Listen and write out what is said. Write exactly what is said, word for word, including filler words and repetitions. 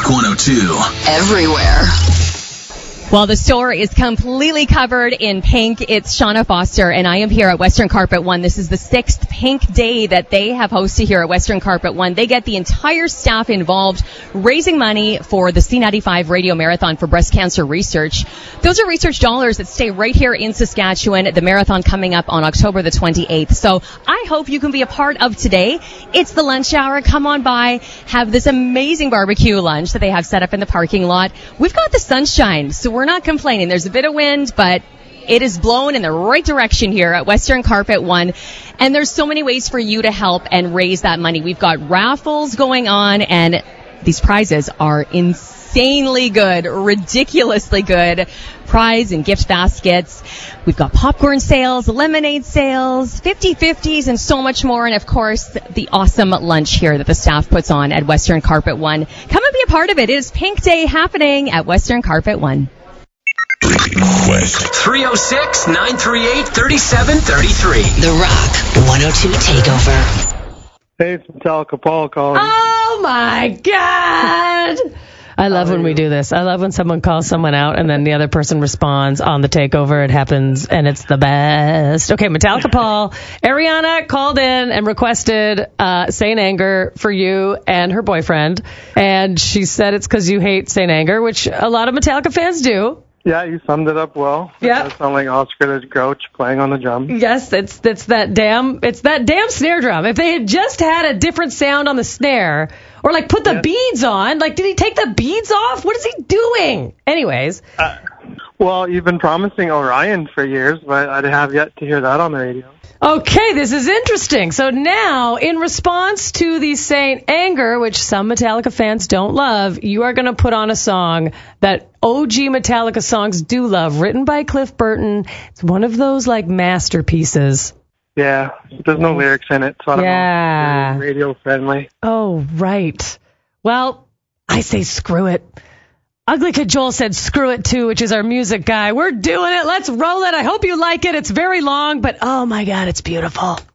one oh two. Everywhere. Well, the store is completely covered in pink. It's Shauna Foster, and I am here at Western Carpet One. This is the sixth pink day that they have hosted here at Western Carpet One. They get the entire staff involved, raising money for the C ninety-five Radio Marathon for breast cancer research. Those are research dollars that stay right here in Saskatchewan. The marathon coming up on October the twenty-eighth. So I hope you can be a part of today. It's the lunch hour. Come on by, have this amazing barbecue lunch that they have set up in the parking lot. We've got the sunshine, so we're We're not complaining. There's a bit of wind, but it is blowing in the right direction here at Western Carpet One. And there's so many ways for you to help and raise that money. We've got raffles going on, and these prizes are insanely good, ridiculously good. Prize and gift baskets. We've got popcorn sales, lemonade sales, fifty-fifties, and so much more. And, of course, the awesome lunch here that the staff puts on at Western Carpet One. Come and be a part of it. It is Pink Day happening at Western Carpet One. three oh six, nine three eight, three seven three three. The Rock one oh two Takeover. Hey, it's Metallica Paul calling. Oh, my God. I love when we do this. I love when someone calls someone out and then the other person responds on the takeover. It happens, and it's the best. Okay, Metallica Paul. Ariana called in and requested uh, Saint Anger for you and her boyfriend. And she said it's because you hate Saint Anger, which a lot of Metallica fans do. Yeah, you summed it up well. Yeah. It does sound like Oscar the Grouch playing on the drum. Yes, it's it's that damn it's that damn snare drum. If they had just had a different sound on the snare, or like put the yeah. beads on, like did he take the beads off? What is he doing? Anyways. Uh, well, you've been promising Orion for years, but I have yet to hear that on the radio. Okay, this is interesting. So now, in response to the Saint Anger, which some Metallica fans don't love, you are going to put on a song that O G Metallica songs do love, written by Cliff Burton. It's one of those, like, masterpieces. Yeah, there's no lyrics in it, so I don't yeah. know. It's radio friendly. Oh, right. Well, I say screw it. Ugly Kid Joel said screw it too, which is our music guy. We're doing it. Let's roll it. I hope you like it. It's very long, but oh my God, it's beautiful.